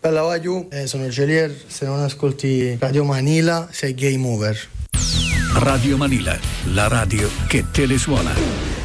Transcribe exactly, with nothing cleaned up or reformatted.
Bella Wagyu, eh, sono Gelier, se non ascolti Radio Manila sei game over. Radio Manila, la radio che te le suona.